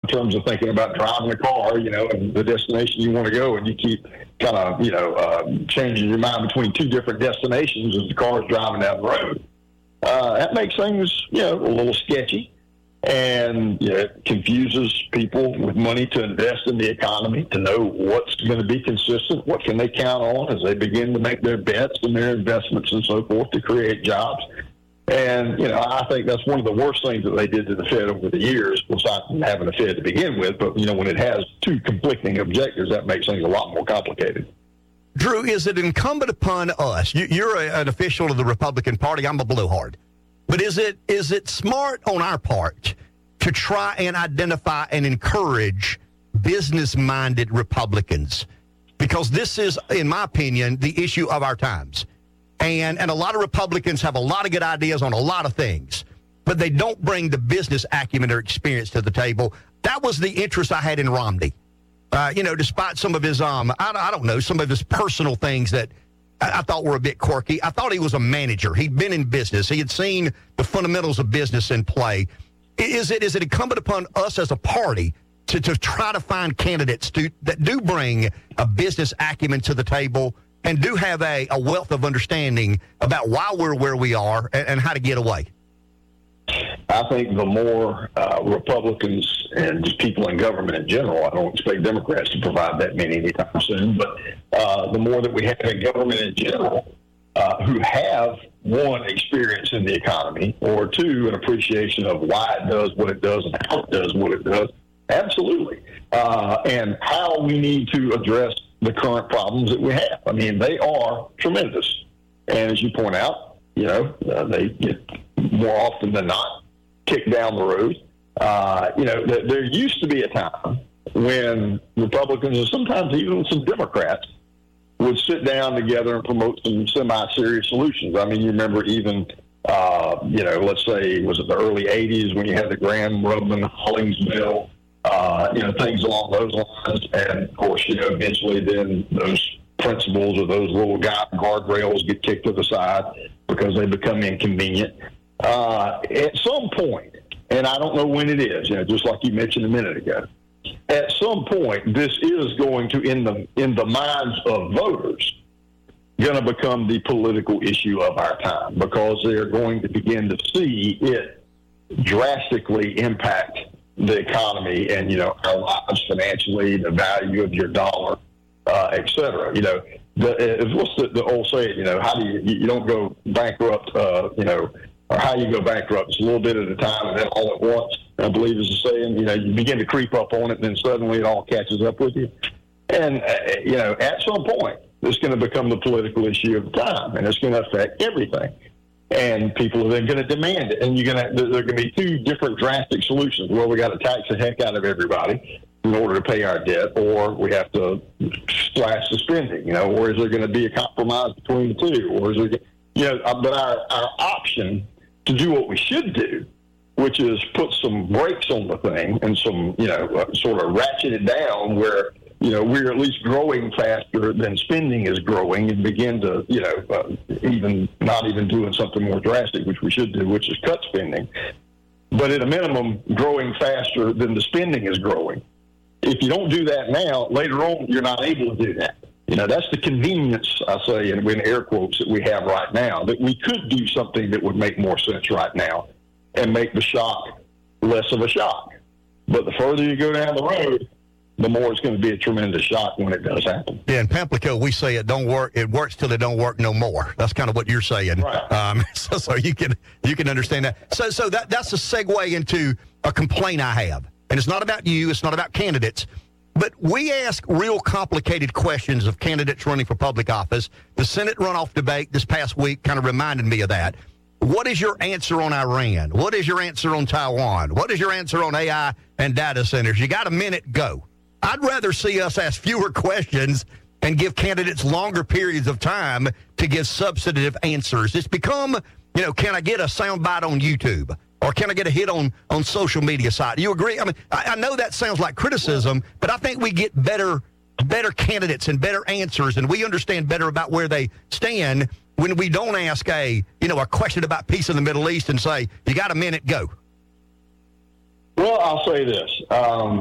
terms of thinking about driving a car, and the destination you want to go, and you keep kind of, changing your mind between two different destinations as the car is driving down the road. That makes things, a little sketchy. And it confuses people with money to invest in the economy, to know what's going to be consistent, what can they count on as they begin to make their bets and their investments and so forth to create jobs. And, I think that's one of the worst things that they did to the Fed over the years, besides having a Fed to begin with. But, when it has two conflicting objectives, that makes things a lot more complicated. Drew, is it incumbent upon us? You're an official of the Republican Party. I'm a blowhard. But is it smart on our part to try and identify and encourage business-minded Republicans? Because this is, in my opinion, the issue of our times. And a lot of Republicans have a lot of good ideas on a lot of things, but they don't bring the business acumen or experience to the table. That was the interest I had in Romney. Despite some of his, some of his personal things that I thought were a bit quirky. I thought he was a manager. He'd been in business. He had seen the fundamentals of business in play. Is it incumbent upon us as a party to try to find candidates that do bring a business acumen to the table and do have a wealth of understanding about why we're where we are and how to get away? I think the more Republicans and just people in government in general, I don't expect Democrats to provide that many anytime soon, but the more that we have in government in general who have, one, experience in the economy, or two, an appreciation of why it does what it does and how it does what it does, absolutely. And how we need to address the current problems that we have. I mean, they are tremendous. And as you point out, they get more often than not kicked down the road. There used to be a time when Republicans and sometimes even some Democrats would sit down together and promote some semi-serious solutions. I mean, you remember even, let's say, was it the early 80s when you had the Graham-Rudman-Hollings bill, things along those lines. And, of course, eventually then those principles or those little guardrails get kicked to the side because they become inconvenient. At some point, and I don't know when it is, just like you mentioned a minute ago, at some point this is going to, in the minds of voters, going to become the political issue of our time, because they're going to begin to see it drastically impact the economy and, our lives financially, the value of your dollar, et cetera. What's the old saying, how do you don't go bankrupt, or how you go bankrupt. It's a little bit at a time and then all at once, I believe is the saying. You begin to creep up on it and then suddenly it all catches up with you. And, at some point, it's going to become the political issue of the time, and it's going to affect everything. And people are then going to demand it. And there are going to be two different drastic solutions. Well, we got to tax the heck out of everybody in order to pay our debt, or we have to slash the spending, or is there going to be a compromise between the two? Or is there, but our option to do what we should do, which is put some brakes on the thing and some, sort of ratchet it down where, we're at least growing faster than spending is growing, and begin to, even not even doing something more drastic, which we should do, which is cut spending. But at a minimum, growing faster than the spending is growing. If you don't do that now, later on, you're not able to do that. That's the convenience, I say, in air quotes, that we have right now, that we could do something that would make more sense right now and make the shock less of a shock. But the further you go down the road, the more it's going to be a tremendous shock when it does happen. Yeah, in Pamplico, we say it don't work. It works till it don't work no more. That's kind of what you're saying. Right. So you can understand that. So that's a segue into a complaint I have. And it's not about you. It's not about candidates. But we ask real complicated questions of candidates running for public office. The Senate runoff debate this past week kind of reminded me of that. What is your answer on Iran? What is your answer on Taiwan? What is your answer on AI and data centers? You got a minute, go. I'd rather see us ask fewer questions and give candidates longer periods of time to give substantive answers. It's become, can I get a soundbite on YouTube? Or can I get a hit on social media site? Do you agree? I mean, I know that sounds like criticism, but I think we get better candidates and better answers, and we understand better about where they stand when we don't ask a question about peace in the Middle East and say, you got a minute, go. Well, I'll say this.